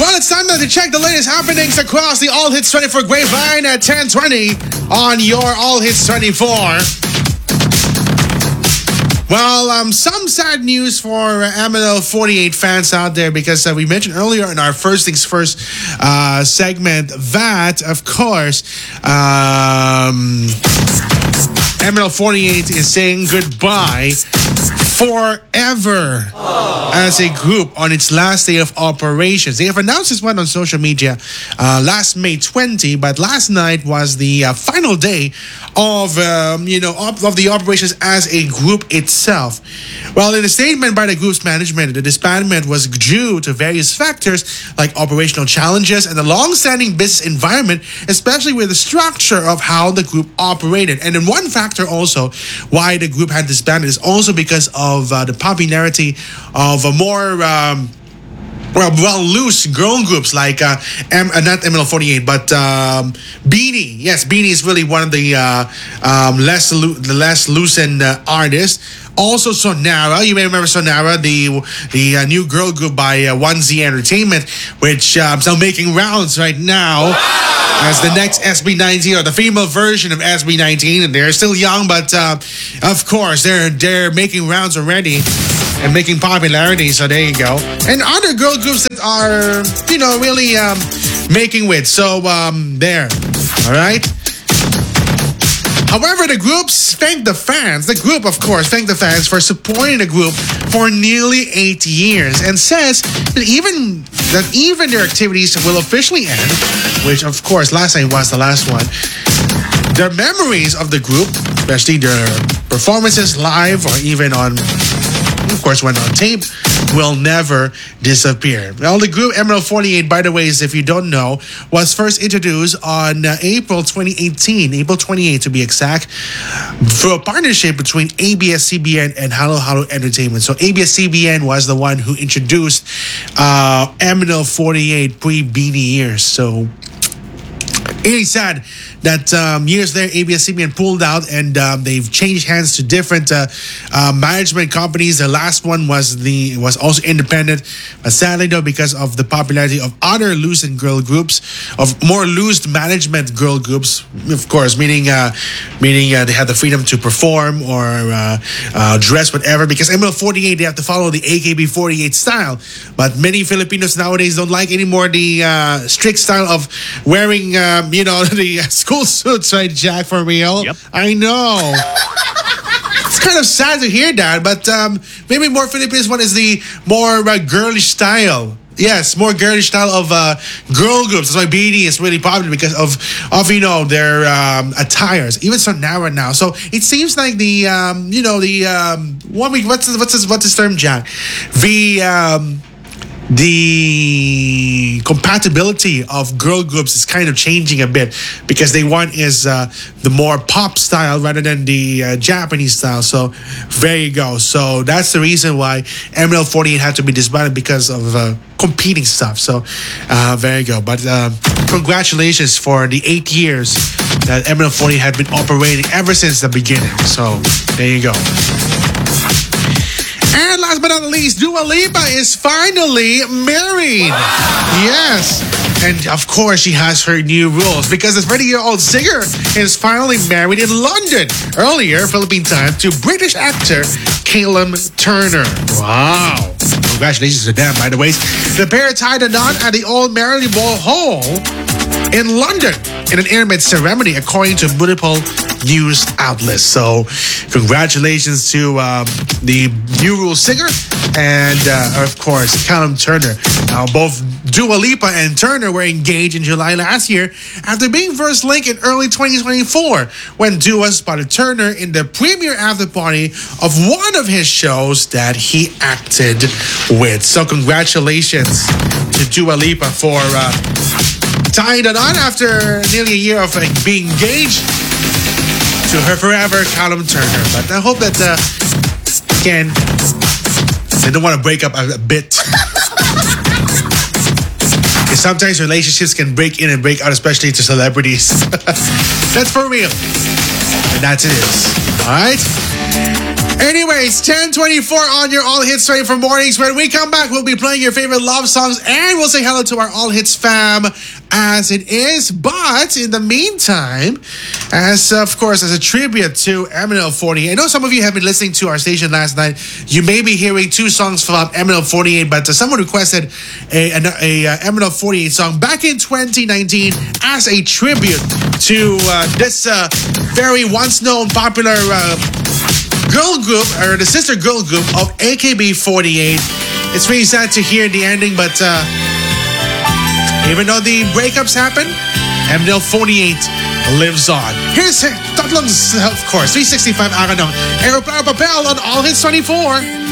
Well, it's time now to check the latest happenings across the All Hits 24 grapevine at 10:20 on your All Hits 24. Well, some sad news for MNL48 fans out there because we mentioned earlier in our First Things First segment that, of course, MNL48 is saying goodbye forever as a group on its last day of operations. They have announced this one on social media last May 20, but last night was the final day of the operations as a group itself. Well, in a statement by the group's management, the disbandment was due to various factors like operational challenges and the long-standing business environment, especially with the structure of how the group operated. And then one factor also why the group had disbanded is also because of the popularity of a more loose girl groups like not MNL48 but Beanie. Yes, Beanie is really one of the less loosened artists. Also Sonara, you may remember Sonara, the new girl group by 1Z Entertainment, which is now making rounds right now as the next SB19 or the female version of SB19, and they're still young, but of course they're making rounds already and making popularity. So there you go. And other girl groups that are really making with. So there, all right. However, the group, of course, thanked the fans for supporting the group for nearly 8 years and says that even their activities will officially end, which, of course, last night was the last one. Their memories of the group, especially their performances live or even on, of course, when on tape, will never disappear. Well, the group MNL48, by the way, if you don't know, was first introduced on April 28 to be exact, through a partnership between ABS-CBN and Halo Halo Entertainment. So ABS-CBN was the one who introduced MNL48 pre-Beanie years. So really sad that years there, ABS-CBN pulled out and they've changed hands to different management companies. The last one was also independent. But sadly, though, because of the popularity of other loosened girl groups, of more loose management girl groups, of course, meaning they have the freedom to perform or dress whatever. Because MNL48, they have to follow the AKB48 style. But many Filipinos nowadays don't like anymore the strict style of wearing, the school suits, right, Jack, for real? Yep. I know. It's kind of sad to hear that, but maybe more Philippines one is the more girlish style. Yes, more girlish style of girl groups. That's why Beanie is really popular because of their attires. Even Sonara now. So it seems like what's this term, Jack? The compatibility of girl groups is kind of changing a bit because they want is the more pop style rather than the Japanese style. So there you go. So that's the reason why MNL48 had to be disbanded because of competing stuff. So there you go. But congratulations for the 8 years that MNL48 had been operating ever since the beginning. So there you go. And last but not least, Dua Lipa is finally married. Wow. Yes. And of course, she has her new rules because this 30-year-old singer is finally married in London earlier, Philippine time, to British actor Callum Turner. Wow. Congratulations to them, by the way. The pair tied a knot at the Old Marylebone Hall in London in an intimate ceremony, according to multiple news outlets. So, congratulations to the New Rule singer and, of course, Callum Turner. Now, both Dua Lipa and Turner were engaged in July last year after being first linked in early 2024 when Dua spotted Turner in the premiere after party of one of his shows that he acted with. So, congratulations to Dua Lipa for tying it on after nearly a year of being engaged to her forever, Callum Turner. But I hope that, again, they don't want to break up a bit. Because sometimes relationships can break in and break out, especially to celebrities. That's for real. And that's it. All right? Anyways, 10:24 on your All Hits 24 mornings. When we come back, we'll be playing your favorite love songs and we'll say hello to our All Hits fam as it is. But in the meantime, as a tribute to MNL48, I know some of you have been listening to our station last night. You may be hearing two songs from MNL48, but someone requested a MNL48 song back in 2019 as a tribute to this very once known popular girl group, or the sister girl group of AKB48. It's really sad to hear the ending, but even though the breakups happen, MNL48 lives on. Here's tatlong, of course, 365 Aranong Aeroplano Papel on All Hits 24.